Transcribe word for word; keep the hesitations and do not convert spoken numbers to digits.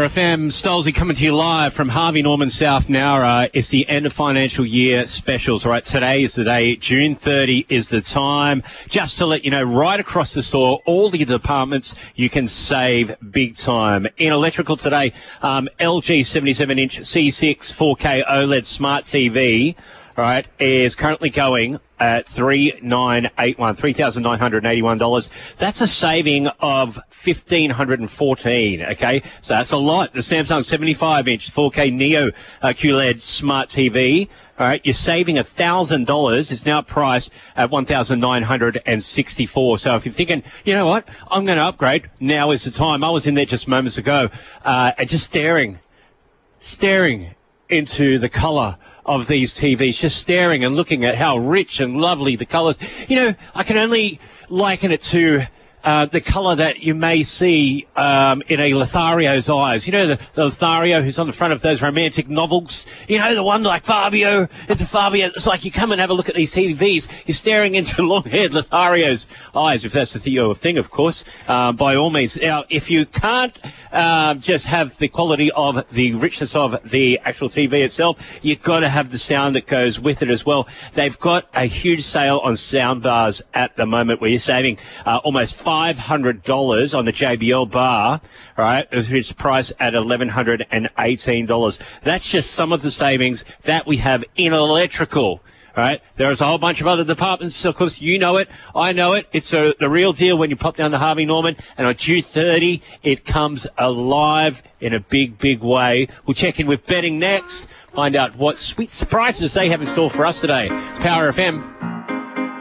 Power F M, Stolzy coming to you live from Harvey Norman South Nowra. It's the end of financial year specials. All right, today is the day. June thirtieth is the time. Just to let you know, right across the store, all the departments, you can save big time. In electrical today, um, L G seventy-seven inch C six four K OLED Smart T V, all right, is currently going at three thousand nine hundred eighty-one dollars, three thousand nine hundred eighty-one dollars. That's a saving of one thousand five hundred fourteen dollars, okay? So that's a lot. The Samsung seventy-five inch four K Neo uh, Q L E D Smart T V, all right, you're saving one thousand dollars. It's now priced at one thousand nine hundred sixty-four dollars. So if you're thinking, you know what, I'm going to upgrade, now is the time. I was in there just moments ago uh, and just staring, staring into the colour of these T Vs, just staring and looking at how rich and lovely the colours. You know, I can only liken it to uh, the colour that you may see um, in a Lothario's eyes. You know, the, the Lothario who's on the front of those romantic novels? You know, the one like Fabio. It's a Fabio. It's like you come and have a look at these T Vs. You're staring into long-haired Lothario's eyes, if that's the th- thing, of course, uh, by all means. Now, if you can't uh, just have the quality of the richness of the actual T V itself, you've got to have the sound that goes with it as well. They've got a huge sale on sound bars at the moment where you're saving uh, almost five hundred dollars on the J B L bar, right, which is priced at one thousand one hundred eighteen dollars. That's just some of the savings that we have in electrical. All right, there's a whole bunch of other departments. Of course, you know it. I know it. It's a, the real deal when you pop down to Harvey Norman. And on June thirtieth, it comes alive in a big, big way. We'll check in with betting next, find out what sweet surprises they have in store for us today. It's Power F M.